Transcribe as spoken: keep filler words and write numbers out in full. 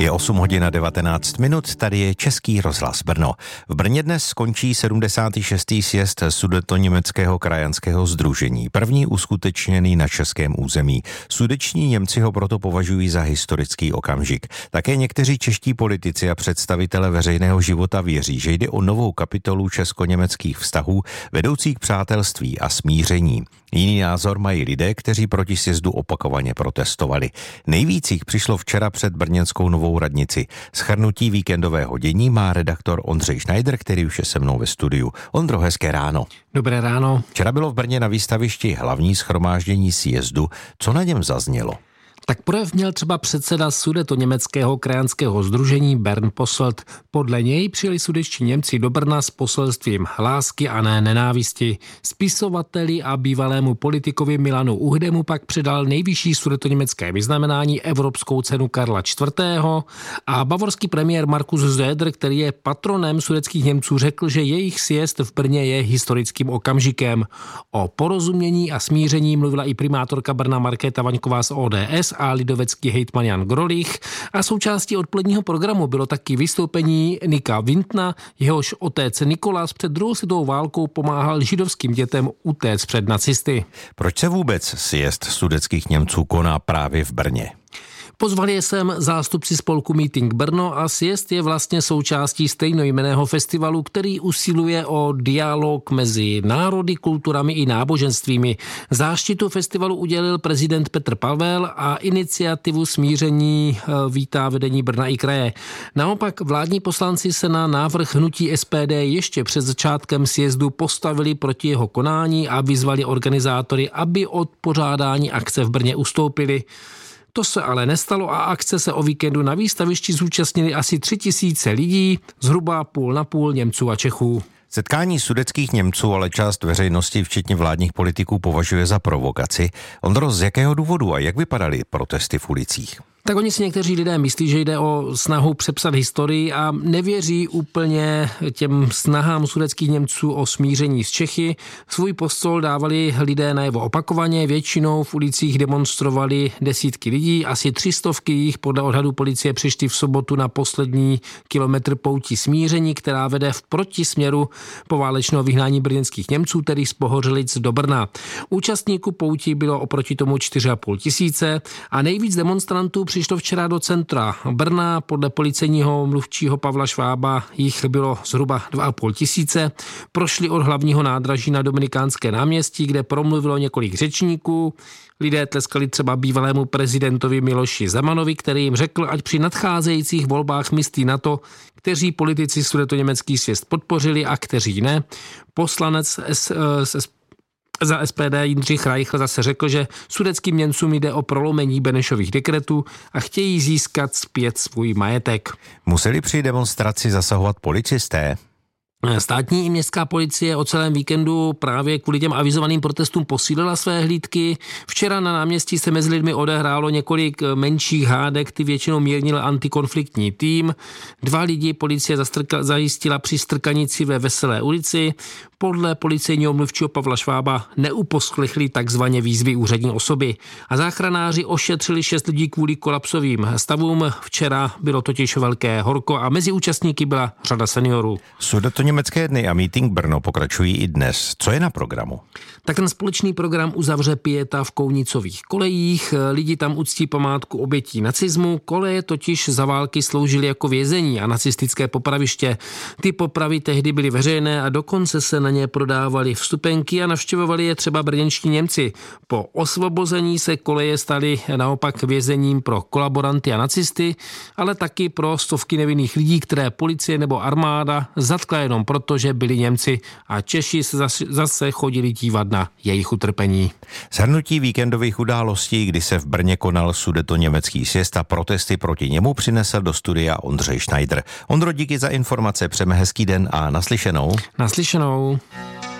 Je osm hodin a devatenáct minut, tady je Český rozhlas Brno. V Brně dnes skončí sedmdesátý šestý sjezd Sudetoněmeckého krajanského sdružení, první uskutečněný na českém území. Sudeční Němci ho proto považují za historický okamžik. Také někteří čeští politici a představitelé veřejného života věří, že jde o novou kapitolu česko-německých vztahů vedoucí k přátelství a smíření. Jiný názor mají lidé, kteří proti sjezdu opakovaně protestovali. Nejvíc jich přišlo včera před brněnskou Novou radnici. Shrnutí víkendového dění má redaktor Ondřej Schneider, který už je se mnou ve studiu. Ondro, hezké ráno. Dobré ráno. Včera bylo v Brně na výstavišti hlavní shromáždění sjezdu. Co na něm zaznělo? Tak projev měl třeba předseda Sudetoněmeckého krajanského sdružení Bernd Posselt. Podle něj přijeli sudetští Němci do Brna s poselstvím lásky a ne nenávisti. Spisovateli a bývalému politikovi Milanu Uhdemu pak předal nejvyšší sudetoněmecké vyznamenání Evropskou cenu Karla čtvrtého. a bavorský premiér Markus Söder, který je patronem sudetských Němců, řekl, že jejich sjezd v Brně je historickým okamžikem. O porozumění a smíření mluvila i primátorka Brna Markéta Vaňková z O D S a lidovecký hejtman Jan Grolich, a součástí odpoledního programu bylo taky vystoupení Nika Wintna, jehož otec Nikolás před druhou světovou válkou pomáhal židovským dětem utéct před nacisty. Proč se vůbec sjezd sudetských Němců koná právě v Brně? Pozvali je sem zástupci spolku Meeting Brno a sjezd je vlastně součástí stejnojmenného festivalu, který usiluje o dialog mezi národy, kulturami i náboženstvími. Záštitu festivalu udělil prezident Petr Pavel a iniciativu smíření vítá vedení Brna i kraje. Naopak vládní poslanci se na návrh hnutí S P D ještě před začátkem sjezdu postavili proti jeho konání a vyzvali organizátory, aby od pořádání akce v Brně ustoupili. To se ale nestalo a akce se o víkendu na výstavišti zúčastnili asi tři tisíce lidí, zhruba půl na půl Němců a Čechů. Setkání sudetských Němců ale část veřejnosti, včetně vládních politiků, považuje za provokaci. Ondro, z jakého důvodu a jak vypadaly protesty v ulicích? Tak oni si někteří lidé myslí, že jde o snahu přepsat historii a nevěří úplně těm snahám sudetských Němců o smíření s Čechy. Svůj postoj dávali lidé najevo opakovaně, většinou v ulicích demonstrovali desítky lidí, asi tři stovky jich podle odhadu policie přišli v sobotu na poslední kilometr pouti smíření, která vede v protisměru poválečného vyhnání brněnských Němců, tedy z Pohořelic do Brna. Účastníků pouti bylo oproti tomu čtyři a půl tisíce a nejvíc demonstrantů přišlo včera do centra Brna. Podle policejního mluvčího Pavla Švába jich bylo zhruba dva a půl tisíce. Prošli od hlavního nádraží na Dominikánské náměstí, kde promluvilo několik řečníků. Lidé tleskali třeba bývalému prezidentovi Miloši Zemanovi, který jim řekl, ať při nadcházejících volbách myslí na to, kteří politici sudetoněmecký sjezd podpořili a kteří ne. Poslanec S, S, Za S P D Jindřich Reichl zase řekl, že sudetským Němcům jde o prolomení Benešových dekretů a chtějí získat zpět svůj majetek. Museli při demonstraci zasahovat policisté? Státní i městská policie o celém víkendu právě kvůli těm avizovaným protestům posílila své hlídky. Včera na náměstí se mezi lidmi odehrálo několik menších hádek, ty většinou mírnil antikonfliktní tým. Dva lidi policie zastrka, zajistila při strkanici ve Veselé ulici. Podle policejního mluvčího Pavla Švába neuposlechli takzvaně výzvy úřední osoby. A záchranáři ošetřili šest lidí kvůli kolapsovým stavům. Včera bylo totiž velké horko a mezi účastníky byla řada seniorů. Sudetoněmecké dny a Meeting Brno pokračují i dnes. Co je na programu? Tak ten společný program uzavře pieta v Kounicových kolejích. Lidi tam uctí památku obětí nacismu. Koleje totiž za války sloužily jako vězení a nacistické popraviště. Ty popravy tehdy byly veřejné a dokonce se na ně prodávali vstupenky a navštěvovali je třeba brněnští Němci. Po osvobození se koleje staly naopak vězením pro kolaboranty a nacisty, ale taky pro stovky nevinných lidí, které policie nebo armáda zatkla jenom proto, že byli Němci a Češi se zase chodili dívat na jejich utrpení. Shrnutí víkendových událostí, kdy se v Brně konal sudetoněmecký sjezd a protesty proti němu, přinesl do studia Ondřej Schneider. Ondro, díky za informace, přejeme hezký den a naslyšenou. Naslyšenou.